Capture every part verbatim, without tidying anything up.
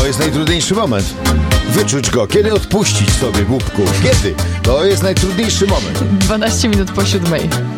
To jest najtrudniejszy moment. Wyczuć go. Kiedy odpuścić sobie, głupku? Kiedy? To jest najtrudniejszy moment. dwanaście minut po siódmej.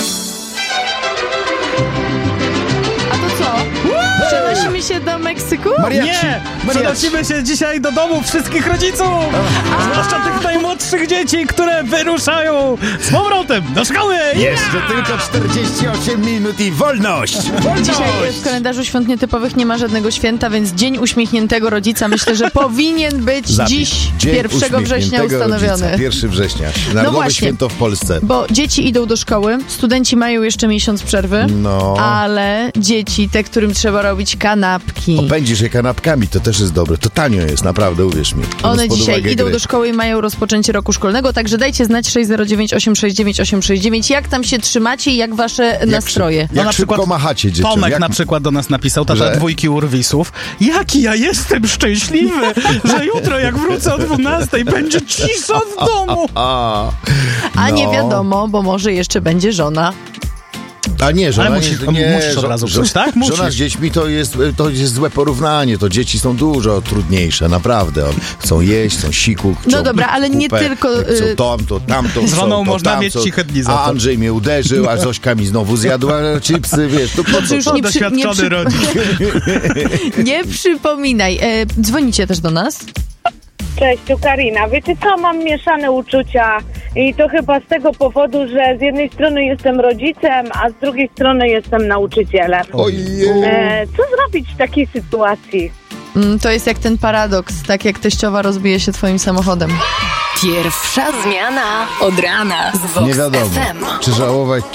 A to co? Przenosimy się do Meksyku? Mariachi. Nie! Mariachi. Przenosimy się dzisiaj do domu wszystkich rodziców! Zwłaszcza tych najmłodszych dzieci, które wyruszają z powrotem do szkoły! Jeszcze tylko czterdzieści osiem minut i wolność! Wolność! Dzisiaj w kalendarzu świąt nietypowych nie ma żadnego święta, więc Dzień Uśmiechniętego Rodzica myślę, że powinien być Zapisz. dziś, Dzień pierwszego września uśmiechniętego ustanowiony. rodzica. pierwszego września. Narodowe właśnie. święto w Polsce. Bo dzieci idą do szkoły, studenci mają jeszcze miesiąc przerwy, No. ale dzieci, te, którym trzeba robić kanapki. Opędzisz je kanapkami, to też jest dobre. To tanio jest, naprawdę, uwierz mi. One Pod dzisiaj uwagę idą gry. do szkoły i mają rozpoczęcie roku szkolnego, także dajcie znać sześć zero dziewięć osiem sześć dziewięć osiem sześć dziewięć, jak tam się trzymacie i jak wasze nastroje. Jak No na szybko przykład machacie dzieciom. Tomek jak... na przykład do nas napisał, tata Że? dwójki urwisów. Jaki ja jestem szczęśliwy, że jutro jak wrócę o dwunastej będzie cisza w domu. A, A nie no. wiadomo, bo może jeszcze będzie żona. A nie, żona Ale musisz- nie, nie, musisz od żo- razu żo- czuć, tak? Żona Musisz. z dziećmi to jest, to jest złe porównanie. To dzieci są dużo trudniejsze, naprawdę. Chcą jeść, chcą siku, chcą No dobra, ale nie kupę, tylko, Chcą y- tamto, tamto. Z żoną chcą to, można tamto. mieć ciche dni za A to. Andrzej mnie uderzył, a Zośka mi znowu zjadła chipsy, wiesz. To po co? Już To nie przy- nie doświadczony przy- rodzic. Nie przypominaj. E, dzwonicie też do nas? Cześć, tu Karina. Wiecie co, mam mieszane uczucia i to chyba z tego powodu, że z jednej strony jestem rodzicem, a z drugiej strony jestem nauczycielem. Ojej. E, co zrobić w takiej sytuacji? Mm, to jest jak ten paradoks, tak jak teściowa rozbije się twoim samochodem. Pierwsza zmiana od rana z Vox Nie wiadomo, F M. czy żałować,